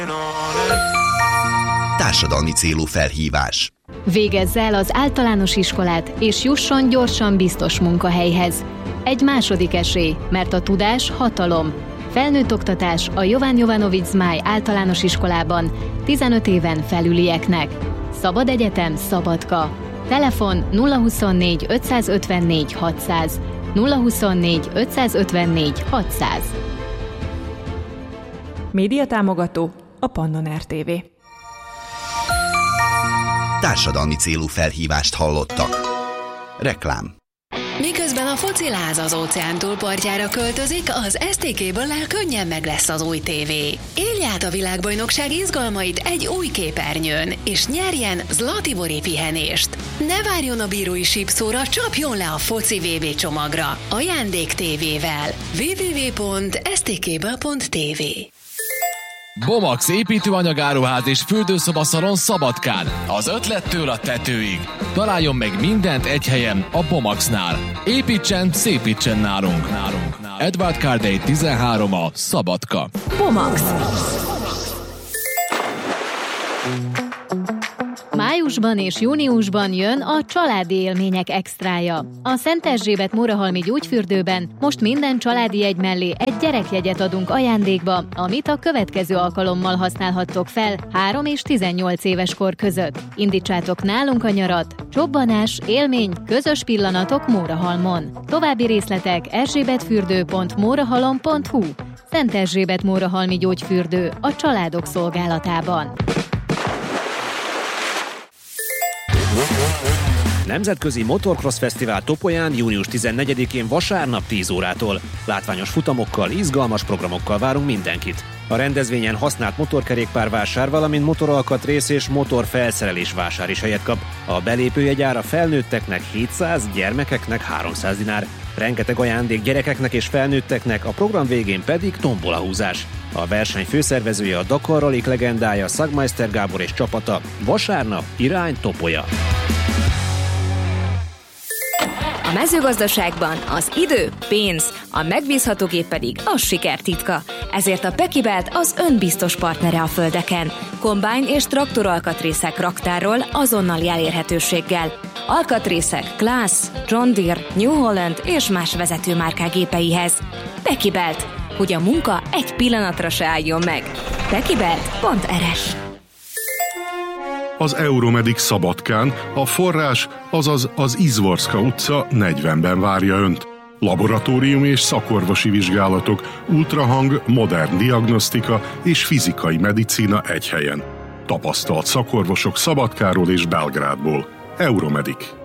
Társadalmi célú felhívás. Végezze el az általános iskolát, és jusson gyorsan biztos munkahelyhez. Egy második esély, mert a tudás hatalom. Felnőtt oktatás a Jovan Jovanović Zmaj általános iskolában 15 éven felülieknek. Szabad egyetem, Szabadka. Telefon 024 554 600. 024 554 600. Média támogató a Pannon RTV. Társadalmi célú felhívást hallottak. Reklám. Miközben a fociláz az óceán túlpartjára költözik, az STK-ből könnyen meg lesz az új tévé. Élj át a világbajnokság izgalmait egy új képernyőn, és nyerjen Zlatibori pihenést. Ne várjon a bírói sípszóra, csapjon le a foci VB csomagra. Ajándék tévével. www.stkből.tv. Bomax építőanyagáruház és fürdőszobaszalon Szabadkán. Az ötlettől a tetőig. Találjon meg mindent egy helyen a Bomaxnál. Építsen, szépítsen nálunk. Edward Cardey 13 a Szabadka. Bomax. Májusban és júniusban jön a családi élmények extrája. A Szent Erzsébet Mórahalmi gyógyfürdőben most minden családi jegy mellé egy gyerekjegyet adunk ajándékba, amit a következő alkalommal használhattok fel 3 és 18 éves kor között. Indítsátok nálunk a nyarat. Csobbanás, élmény, közös pillanatok Mórahalmon. További részletek erzsébetfürdő.mórahalom.hu. Szent Erzsébet Mórahalmi gyógyfürdő a családok szolgálatában. Nemzetközi Motorcross Fesztivál Topolyán június 14-én vasárnap 10 órától. Látványos futamokkal, izgalmas programokkal várunk mindenkit. A rendezvényen használt motorkerékpárvásár, valamint motoralkatrész és motorfelszerelés vásár is helyet kap. A belépőjegyár a felnőtteknek 700, gyermekeknek 300 dinár. Rengeteg ajándék gyerekeknek és felnőtteknek, a program végén pedig tombolahúzás. A verseny főszervezője a Dakar Rally legendája Szagmeister Gábor és csapata. Vasárnap irány Topolya. A mezőgazdaságban az idő, pénz, a megbízható gép pedig a siker titka. Ezért a Pekibelt az önbiztos partnere a földeken. Kombány és traktoralkatrészek raktárról azonnali elérhetőséggel. Alkatrészek Claas, John Deere, New Holland és más vezetőmárkák gépeihez. Pekibelt, hogy a munka egy pillanatra se álljon meg. Pekibelt.rs. Az Euromedic Szabadkán a forrás, azaz az Izvorska utca 40-ben várja Önt. Laboratóriumi és szakorvosi vizsgálatok, ultrahang, modern diagnosztika és fizikai medicína egy helyen. Tapasztalt szakorvosok Szabadkáról és Belgrádból. Euromedic.